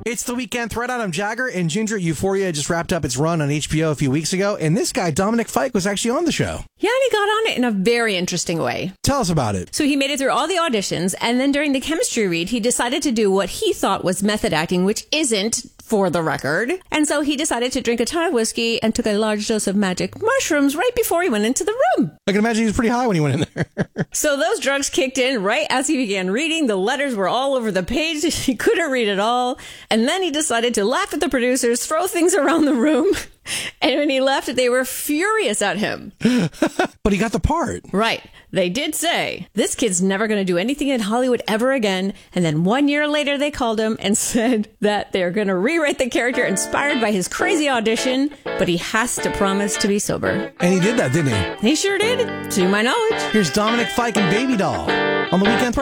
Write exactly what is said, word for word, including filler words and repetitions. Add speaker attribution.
Speaker 1: It's the Weekend Thread. I'm Jagger, and Ginger, Euphoria just wrapped up its run on H B O a few weeks ago, and this guy, Dominic Fike, was actually on the show.
Speaker 2: Yeah, and he got on it in a very interesting way.
Speaker 1: Tell us about it.
Speaker 2: So he made it through all the auditions, and then during the chemistry read, he decided to do what he thought was method acting, which isn't, for the record. And so he decided to drink a ton of whiskey and took a large dose of magic mushrooms right before he went into the room.
Speaker 1: I can imagine he was pretty high when he went in there.
Speaker 2: So those drugs kicked in right as he began reading. The letters were all over the page. He couldn't read it all. And then he decided to laugh at the producers, throw things around the room. And when he left, they were furious at him.
Speaker 1: But he got the part.
Speaker 2: Right. They did say, this kid's never going to do anything in Hollywood ever again. And then one year later, they called him and said that they're going to rewrite the character inspired by his crazy audition, but he has to promise to be sober.
Speaker 1: And he did that, didn't he?
Speaker 2: He sure did, to my knowledge.
Speaker 1: Here's Dominic Fike and Baby Doll on the Weekend Thread.